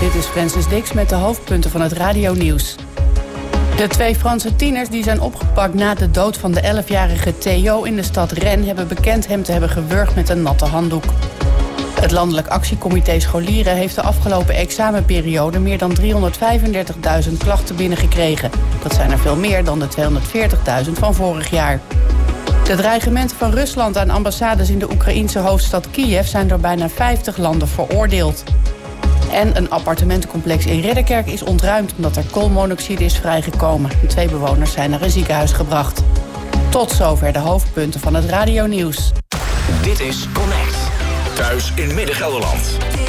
Dit is Francis Dix met de hoofdpunten van het radionieuws. De 2 Franse tieners die zijn opgepakt na de dood van de 11-jarige Theo in de stad Rennes hebben bekend hem te hebben gewurgd met een natte handdoek. Het Landelijk Actiecomité Scholieren heeft de afgelopen examenperiode meer dan 335.000 klachten binnengekregen. Dat zijn er veel meer dan de 240.000 van vorig jaar. De dreigementen van Rusland aan ambassades in de Oekraïense hoofdstad Kiev zijn door bijna 50 landen veroordeeld. En een appartementencomplex in Ridderkerk is ontruimd omdat er koolmonoxide is vrijgekomen. De 2 bewoners zijn naar een ziekenhuis gebracht. Tot zover de hoofdpunten van het radionieuws. Dit is Connect. Thuis in Midden-Gelderland.